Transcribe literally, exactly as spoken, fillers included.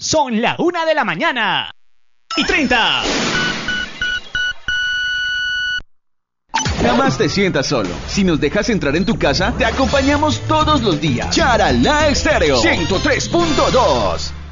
Son la una de la mañana y treinta. Jamás te sientas solo. Si nos dejas entrar en tu casa, te acompañamos todos los días. Charalá Estéreo ciento tres punto dos.